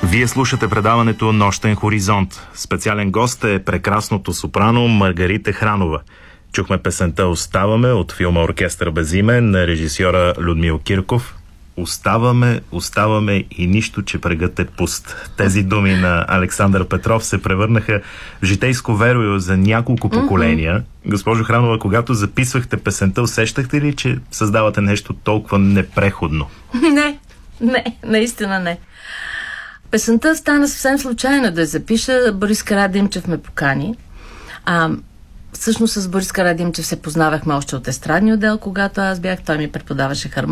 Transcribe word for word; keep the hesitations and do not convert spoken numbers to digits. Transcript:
Вие слушате предаването Нощен хоризонт. Специален гост е прекрасното сопрано Маргарита Хранова. Чухме песента "Оставаме" от филма "Оркестър без име" на режисьора Людмил Кирков. Оставаме, оставаме и нищо, че прегът е пуст. Тези думи на Александър Петров се превърнаха в житейско верую за няколко поколения. Mm-hmm. Госпожо Хранова, когато записвахте песента, усещахте ли, че създавате нещо толкова непреходно? Не, не, наистина не. Песента стана съвсем случайно да я запиша. Борис Карадимчев ме покани. А, всъщност с Борис Карадимчев се познавахме още от естрадния отдел, когато аз бях. Той ми преподаваше хармония.